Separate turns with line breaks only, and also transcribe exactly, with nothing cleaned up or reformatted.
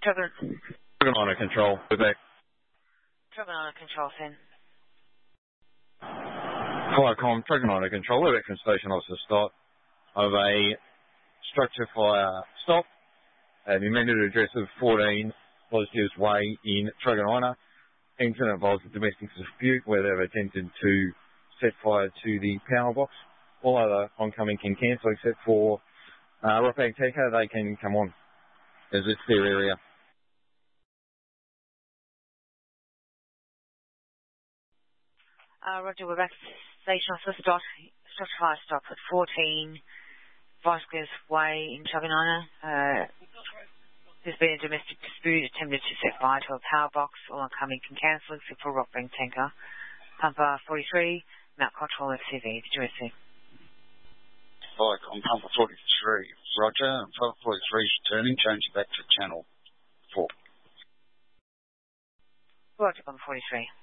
Dragon,
Dragon under control. We're back.
Dragon under control, Finn.
Fire com, Dragon under control. We're back from station officer start of a structure fire stop at the amended address of fourteen Positives Way in Truganina. Incident involves a domestic dispute where they've attempted to set fire to the power box. All other oncoming can cancel except for uh, Rockbank Tekka. They can come on as it's their area.
Uh, Roger, we're back to station officer start, structure fire stop at fourteen Vasquez Way in Truganina. Uh, there's been a domestic dispute attempted to set fire to a power box. All oncoming can cancel except for Rockbank Tekka. Pumper forty-three, Mount Control F C V, did you receive?
Viacom, Pumper forty-three, Roger, and Pumper forty-three is returning, changing back to channel four.
Roger, Pumper forty-three.